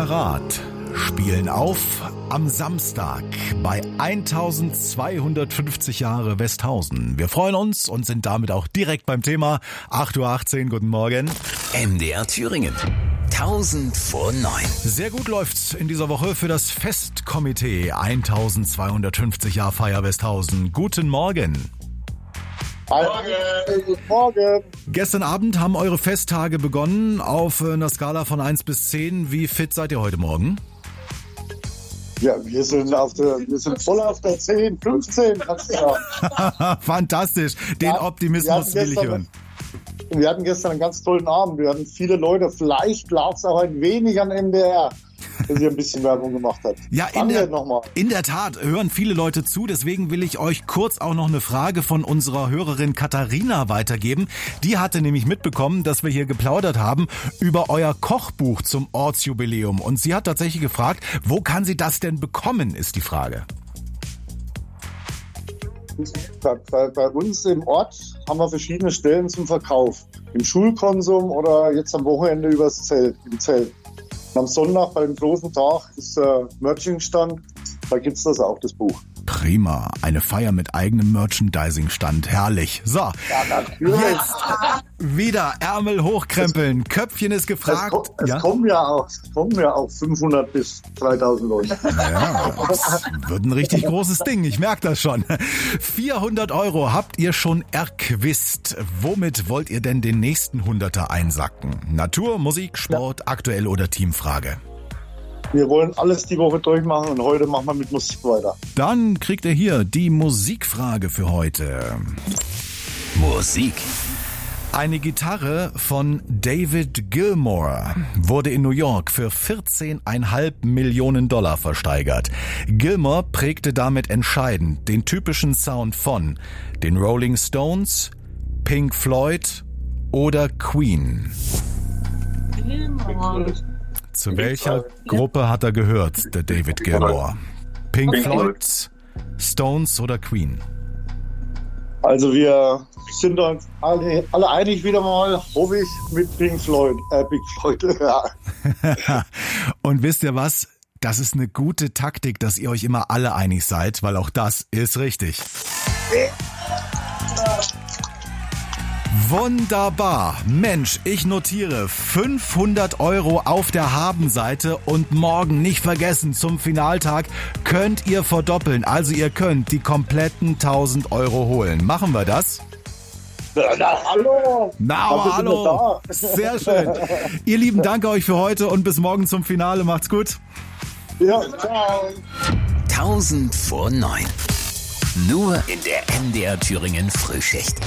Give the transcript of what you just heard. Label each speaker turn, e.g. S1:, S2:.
S1: parat, spielen auf am Samstag bei 1250 Jahre Westhausen. Wir freuen uns und sind damit auch direkt beim Thema. 8:18 Uhr, guten Morgen.
S2: MDR Thüringen. 1000 vor 9.
S1: Sehr gut läuft's in dieser Woche für das Festkomitee 1250 Jahre Feier Westhausen. Guten Morgen.
S3: Guten Morgen.
S1: Gestern Abend haben eure Festtage begonnen auf einer Skala von 1 bis 10. Wie fit seid ihr heute Morgen?
S3: Ja, wir sind voll auf der 10, 15, kannst du sagen.
S1: Fantastisch, den Optimismus will ich hören.
S3: Wir hatten gestern einen ganz tollen Abend. Wir hatten viele Leute. Vielleicht lag es auch ein wenig an MDR, dass ihr ein bisschen Werbung gemacht habt.
S1: Ja, in der Tat hören viele Leute zu. Deswegen will ich euch kurz auch noch eine Frage von unserer Hörerin Katharina weitergeben. Die hatte nämlich mitbekommen, dass wir hier geplaudert haben über euer Kochbuch zum Ortsjubiläum. Und sie hat tatsächlich gefragt, wo kann sie das denn bekommen, ist die Frage.
S3: Bei uns im Ort haben wir verschiedene Stellen zum Verkauf. Im Schulkonsum oder jetzt am Wochenende im Zelt. Und am Sonntag beim großen Tag ist Merching-Stand. Da gibt's das auch, das Buch.
S1: Prima, eine Feier mit eigenem Merchandising-Stand. Herrlich. So,
S3: ja, natürlich.
S1: Jetzt wieder Ärmel hochkrempeln. Köpfchen ist gefragt.
S3: Es kommen ja auch 500 bis 3000 Leute.
S1: Ja, das wird ein richtig großes Ding. Ich merke das schon. 400 € habt ihr schon erquist. Womit wollt ihr denn den nächsten 100er einsacken? Natur, Musik, Sport, aktuell oder Teamfrage?
S3: Wir wollen alles die Woche durchmachen und heute machen wir mit Musik weiter.
S1: Dann kriegt ihr hier die Musikfrage für heute.
S2: Musik.
S1: Eine Gitarre von David Gilmour wurde in New York für $14,5 Millionen versteigert. Gilmour prägte damit entscheidend den typischen Sound von den Rolling Stones, Pink Floyd oder Queen. Zu welcher Gruppe hat er gehört, der David Gilmour? Pink Floyd, Stones oder Queen?
S3: Also wir sind uns alle einig wieder mal, hoffe ich, mit Pink Floyd. Ja.
S1: Und wisst ihr was? Das ist eine gute Taktik, dass ihr euch immer alle einig seid, weil auch das ist richtig. Wunderbar. Mensch, ich notiere 500 € auf der Habenseite und morgen nicht vergessen, zum Finaltag könnt ihr verdoppeln. Also ihr könnt die kompletten 1000 € holen. Machen wir das?
S3: Na, hallo.
S1: Hallo. Sehr schön. Ihr Lieben, danke euch für heute und bis morgen zum Finale. Macht's gut.
S3: Ja, ciao.
S2: 1000 vor 9. Nur in der MDR Thüringen Frühschicht.